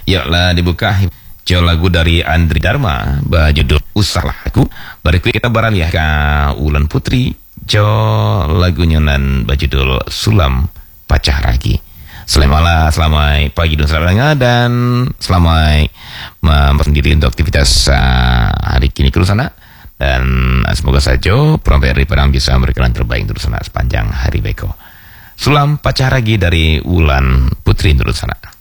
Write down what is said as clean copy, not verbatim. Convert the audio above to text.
Yaklah dibuka jo lagu dari Andri Dharma berjudul Usahlah Aku. Berikut kita beralih ke Ulan Putri jo lagunya nan berjudul Sulam Pacah Ragi. Selamat pagi dan selamat dengar, dan selamat sendiri untuk aktivitas hari kini ke sana. Dan semoga saja Promperi Padang bisa memberikan yang terbaik untuk sana sepanjang hari beko. Sulam Pacah Ragi dari Ulan Putri untuk sana.